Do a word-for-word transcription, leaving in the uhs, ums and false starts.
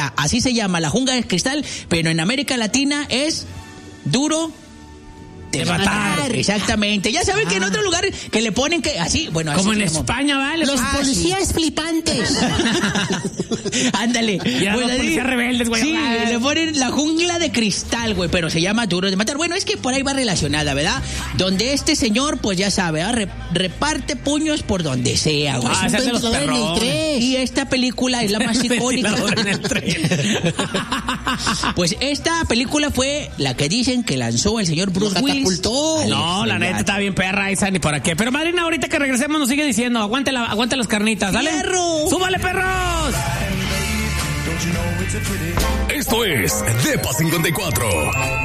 sea, así se llama, La Jungla de Cristal, pero en América Latina es Duro de Matar. Exactamente. Ya saben ah. que en otro lugar que le ponen que así, bueno, así como en llama. España, ¿vale? Los ah, policías sí. flipantes. Ándale. Ya pues, los policías rebeldes, güey. Sí, le ponen La Jungla de Cristal, güey, pero se llama Duro de Matar. Bueno, es que por ahí va relacionada, ¿verdad? Donde este señor, pues ya sabe, ¿verdad? Re- reparte puños por donde sea, güey. Ah, es los en el tres. Y esta película es la más icónica. En el Pues esta película fue la que dicen que lanzó el señor Bruce Willis. No, la neta está bien perra esa, ni para qué. Pero Madrina, ahorita que regresemos nos sigue diciendo, aguante, la, aguante las carnitas, ¿dale? ¡Perro! ¡Súbale, perros! Esto es Depa cincuenta y cuatro.